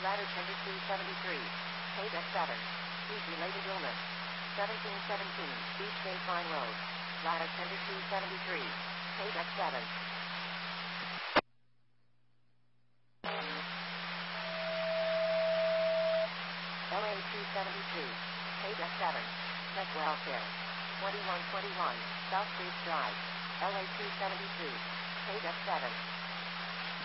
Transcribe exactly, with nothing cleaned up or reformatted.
Ladder tender two seventy-three. Page F seven. Heat-related illness. seventeen seventeen. Beach Baseline Road. Ladder tender two seventy-three. Page F seven. L A two seventy-two. Page F seven. Pet Welfare. twenty-one twenty-one. South Creek Drive. L A two seventy-two. Page F seven.